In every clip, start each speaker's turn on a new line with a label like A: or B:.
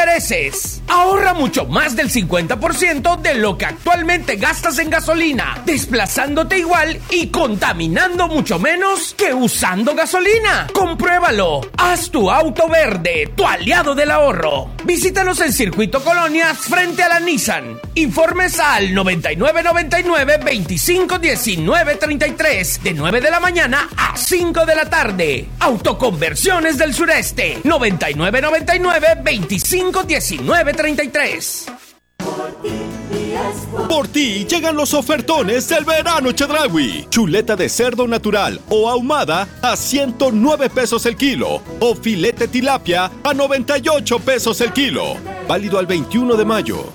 A: intereses. Ahorra mucho más del 50% de lo que actualmente gastas en gasolina, desplazándote igual y contaminando mucho menos que usando gasolina. Compruébalo. Haz tu auto verde, tu aliado del ahorro. Visítanos en Circuito Colonias frente a la Nissan. Informes al 9999-251933 de 9 de la mañana a 5 de la tarde. Autoconversiones del Sureste. 9999-251933.
B: Por ti llegan los ofertones del verano Chedraui. Chuleta de cerdo natural o ahumada a 109 pesos el kilo. O filete tilapia a 98 pesos el kilo. Válido al 21 de mayo.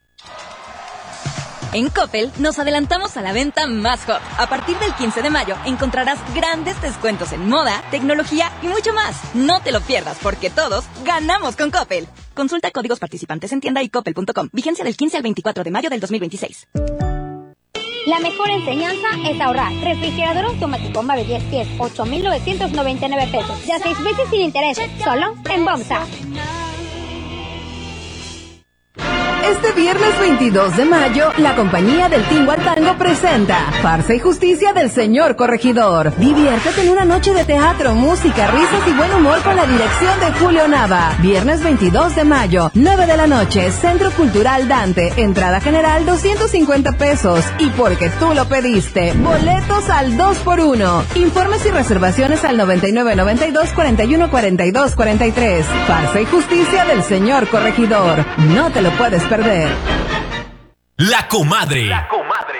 C: En Coppel nos adelantamos a la venta más hot. A partir del 15 de mayo encontrarás grandes descuentos en moda, tecnología y mucho más. No te lo pierdas porque todos ganamos con Coppel. Consulta códigos participantes en tienda y coppel.com. Vigencia del 15 al 24 de mayo del 2026.
D: La mejor enseñanza es ahorrar. Refrigerador automático Mave 10 pies, 8,999 pesos. Ya 6 meses sin interés. Solo en Bomsa.
E: Este viernes 22 de mayo, la compañía del Tinguatango presenta Farsa y Justicia del Señor Corregidor. Diviértete en una noche de teatro, música, risas y buen humor con la dirección de Julio Nava. Viernes 22 de mayo, 9 de la noche, Centro Cultural Dante. Entrada general 250 pesos. Y porque tú lo pediste, boletos al 2x1. Informes y reservaciones al 9992-4142-43. Farsa y Justicia del Señor Corregidor. No te lo puedes perder.
F: La Comadre.